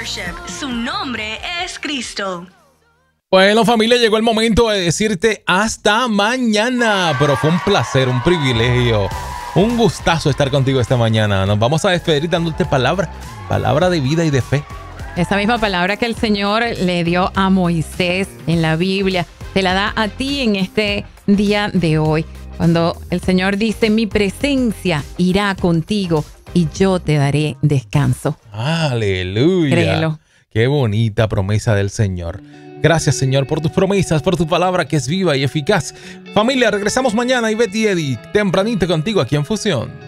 Worship. Su nombre es Cristo. Bueno, familia, llegó el momento de decirte hasta mañana. Pero fue un placer, un privilegio, un gustazo estar contigo esta mañana. Nos vamos a despedir dándote palabra de vida y de fe. Esa misma palabra que el Señor le dio a Moisés en la Biblia, te la da a ti en este día de hoy. Cuando el Señor dice, mi presencia irá contigo y yo te daré descanso. Aleluya. Créelo. Qué bonita promesa del Señor. Gracias, Señor, por tus promesas, por tu palabra que es viva y eficaz. Familia, regresamos mañana y Betty y Eddie tempranito contigo aquí en Fusión.